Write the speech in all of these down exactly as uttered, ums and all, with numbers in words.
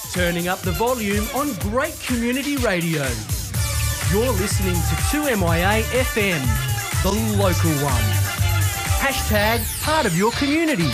turning up the volume on great community radio. You're listening to two M Y A F M, the local one. Hashtag part of your community.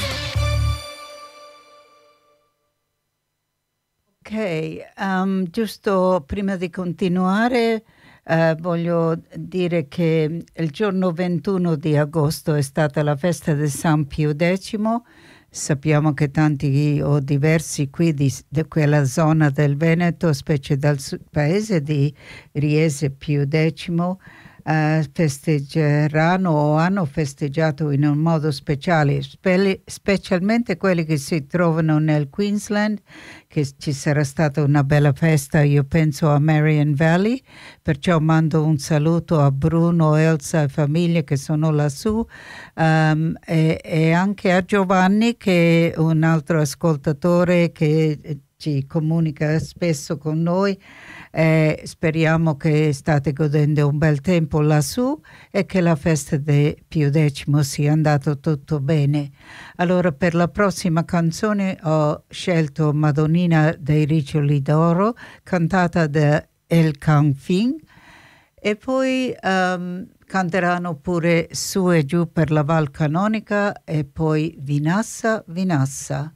Ok, um, giusto prima di continuare uh, voglio dire che il giorno ventuno di agosto è stata la festa di San Pio X. Sappiamo che tanti o diversi qui di, di quella zona del Veneto, specie dal paese di Riese Pio X, Uh, festeggeranno o hanno festeggiato in un modo speciale, spe- specialmente quelli che si trovano nel Queensland, che ci sarà stata una bella festa, io penso a Marion Valley, perciò mando un saluto a Bruno, Elsa e famiglie che sono lassù, um, e, e anche a Giovanni, che è un altro ascoltatore che ci comunica spesso con noi. Eh, speriamo che state godendo un bel tempo lassù e che la festa di Pio X sia andato tutto bene. Allora, per la prossima canzone ho scelto Madonnina dei Riccioli d'Oro, cantata da El Canfin, e poi um, canteranno pure Su e Giù per la Val Canonica e poi Vinassa, Vinassa.